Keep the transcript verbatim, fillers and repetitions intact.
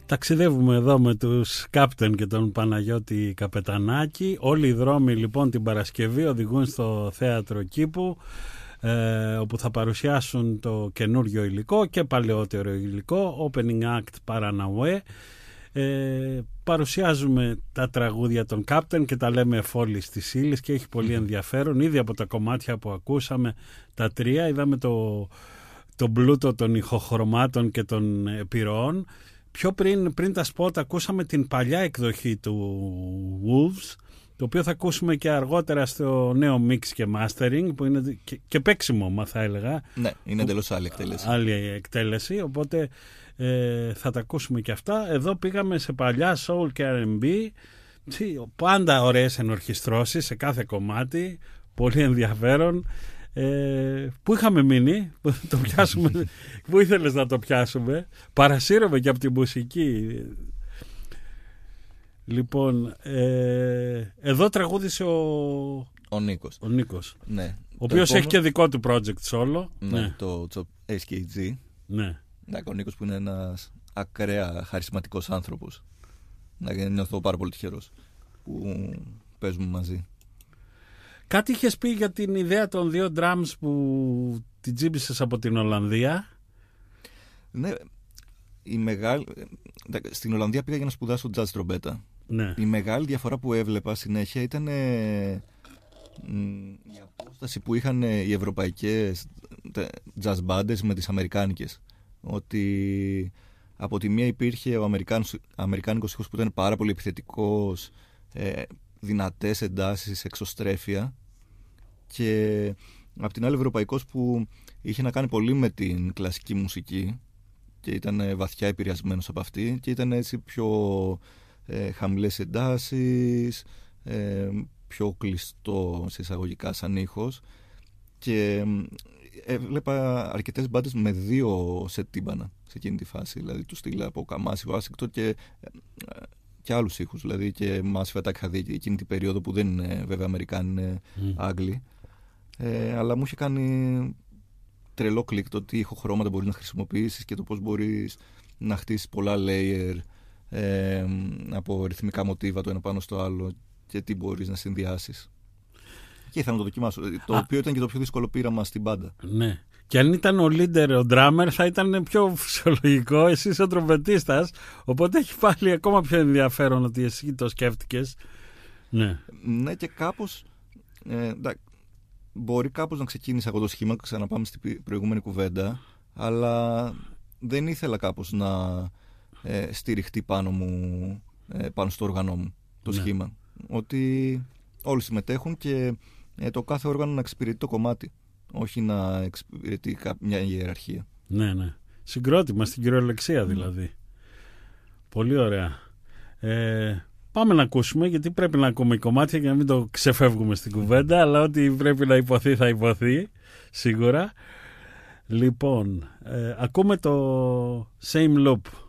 Ταξιδεύουμε εδώ με τους Κάπτεν και τον Παναγιώτη Καπετανάκη. Όλοι οι δρόμοι λοιπόν την Παρασκευή οδηγούν στο Θέατρο Κήπου, ε, όπου θα παρουσιάσουν το καινούριο υλικό και παλαιότερο υλικό, Opening Act Paranauê. Ε, παρουσιάζουμε τα τραγούδια των Κάπτεν και τα λέμε εφόλης της ύλης και έχει πολύ ενδιαφέρον. Ήδη από τα κομμάτια που ακούσαμε τα τρία είδαμε το, το πλούτο των ηχοχρωμάτων και των επιρροών. Πιο πριν, πριν τα σποτ ακούσαμε την παλιά εκδοχή του Wolves, το οποίο θα ακούσουμε και αργότερα στο νέο mix και mastering, που είναι και, και παίξιμο, μα θα έλεγα. Ναι, είναι εντελώς άλλη εκτέλεση. Άλλη εκτέλεση, οπότε ε, θα τα ακούσουμε και αυτά. Εδώ πήγαμε σε παλιά soul και αρ εν μπι, πάντα ωραίες ενορχιστρώσεις σε κάθε κομμάτι, πολύ ενδιαφέρον. Ε, πού είχαμε μείνει, το πιάσουμε, πού ήθελες να το πιάσουμε? Παρασύρωμαι και από τη μουσική. Λοιπόν, ε, εδώ τραγούδισε ο, ο Νίκος, ο Νίκος ναι, ο οποίος επόμενο... έχει και δικό του project solo. Ναι, ναι. το ες κέι τζι. Ναι. Ο Νίκος που είναι ένας ακραία χαρισματικός άνθρωπος. Νιώθω πάρα πολύ τυχερός που παίζουμε μαζί. Κάτι είχες πει για την ιδέα των δύο drums που την τζίμπησες από την Ολλανδία. Ναι, η μεγάλη... στην Ολλανδία πήγα για να σπουδάσω jazz τρομπέτα. Ναι. Η μεγάλη διαφορά που έβλεπα συνέχεια ήταν ε, η απόσταση που είχαν οι ευρωπαϊκές jazz bands με τις αμερικάνικες. Ότι από τη μία υπήρχε ο αμερικάνικος ήχος που ήταν πάρα πολύ επιθετικός, ε, δυνατές εντάσεις, εξωστρέφεια, και απ' την άλλη ευρωπαϊκός που είχε να κάνει πολύ με την κλασική μουσική και ήταν βαθιά επηρεασμένος από αυτή και ήταν έτσι πιο ε, χαμηλές εντάσεις, ε, πιο κλειστό σε εισαγωγικά σαν ήχος, και έβλεπα αρκετές μπάντες με δύο σετ τύμπανα σε εκείνη τη φάση, δηλαδή του στυλ από Καμάση, Ουάσιγκτον και και άλλους ήχους, δηλαδή και Massive Attack είχα δει εκείνη την περίοδο που δεν είναι βέβαια Αμερικάνοι, είναι mm. Άγγλοι, ε, αλλά μου είχε κάνει τρελό κλικ το τι ηχοχρώματα μπορείς να χρησιμοποιήσεις και το πώς μπορείς να χτίσεις πολλά layer ε, από ρυθμικά μοτίβα το ένα πάνω στο άλλο και τι μπορείς να συνδυάσεις. Και ήθελα να το δοκιμάσω, το Α. οποίο ήταν και το πιο δύσκολο πείραμα στην μπάντα. Ναι. Και αν ήταν ο leader, ο drummer, θα ήταν πιο φυσιολογικό. Εσύ είσαι ο τρομπετίστας, οπότε έχει πάλι ακόμα πιο ενδιαφέρον ότι εσύ το σκέφτηκες. Ναι. Ναι, και κάπως ε, μπορεί κάπως να ξεκίνησα από το σχήμα, ξαναπάμε στην προηγούμενη κουβέντα, αλλά δεν ήθελα κάπως να ε, στηριχτεί πάνω μου, ε, πάνω στο όργανό μου το ναι. σχήμα. Ότι όλοι συμμετέχουν και ε, το κάθε όργανο να εξυπηρετεί το κομμάτι, όχι να εξυπηρετεί μια ιεραρχία. Ναι, ναι. Συγκρότημα στην κυριολεξία δηλαδή. Mm. Πολύ ωραία. Ε, πάμε να ακούσουμε, γιατί πρέπει να ακούμε κομμάτια για να μην το ξεφεύγουμε στην κουβέντα, αλλά ό,τι πρέπει να υποθεί θα υποθεί, σίγουρα. Λοιπόν, ε, ακούμε το Same Loop.